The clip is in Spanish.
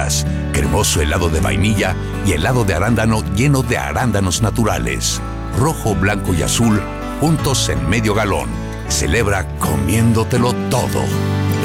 deliciosas, cremoso helado de vainilla y helado de arándano lleno de arándanos naturales. Rojo, blanco y azul, juntos en medio galón. Celebra comiéndotelo todo.